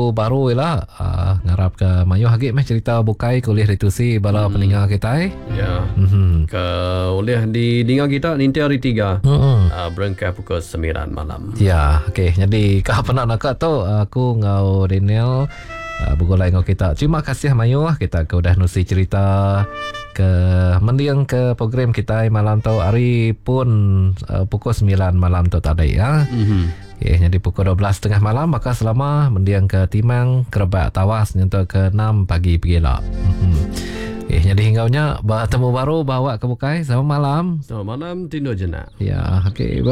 baru lah. Ngarap ke Mayu hagik meh cerita bukai kuliah ditusi bala peninggal kita. Ya. Ke oleh di dengar kita nanti hari 3. Berangkat pukul 9 malam. Ya, okey. Jadi kau pernah nak tu aku ngau Daniel bergolai ngau kita. Terima kasih Mayu, kita ke udah nusi cerita ke mendiang ke program kita malam tu hari pun pukul 9 malam tu tadi ya. Okay, jadi pukul 12.30 malam maka selama mendiang ke Timang Kerebak Tawas nyentuh ke 6 pagi pergilah. Okay, jadi hinggaunya bertemu baru bawa ke bukai. Selamat malam. Selamat malam, Tino Jenak. Ya, okey.